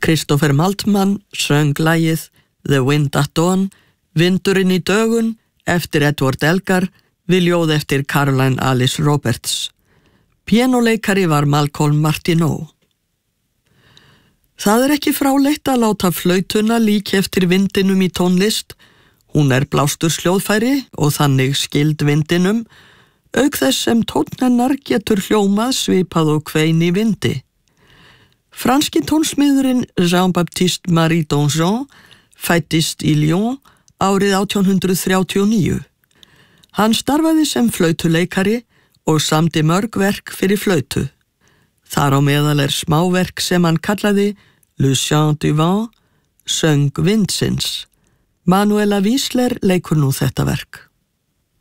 Christopher Maltman söng lagið The Wind at Dawn, Vindurinn í dögun, eftir Edward Elgar, við ljóð eftir Caroline Alice Roberts. Píanóleikari var Malcolm Martineau. Það ekki fráleitt að láta flautuna líka eftir vindinum í tónlist. Hún blástur sljóðfæri og þannig skild vindinum, auk þess sem tónn hennar getur hljómað svipað og kvein í vindi. Franski tónsmiðurinn Jean-Baptiste Marie Donjon fæddist í Lyon árið 1839. Hann starfaði sem flautuleikari og samdi mörg verk fyrir flautu. Þar á meðal smáverk sem hann kallaði Le Chant du Vent, söng vindsins. Manuela Wiesler leikur nú þetta verk.